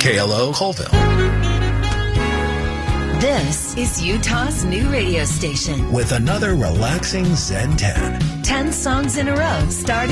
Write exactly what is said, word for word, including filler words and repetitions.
K L O Colville. This is Utah's new radio station With another relaxing Zen ten. ten songs in a row starting